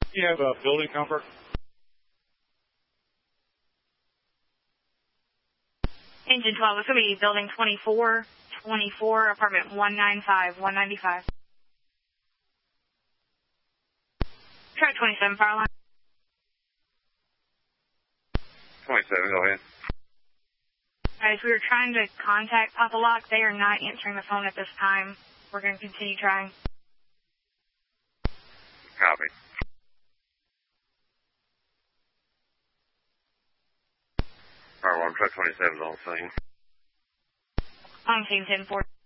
You have a building number? Engine 12, it's going to be building 24, apartment 195, 195. Try 27, fire line. 27, go ahead. Guys, we were trying to contact Papa Lock. They are not answering the phone at this time. We're going to continue trying. Copy. Alright, well, truck 27 is on scene. On scene 10-4.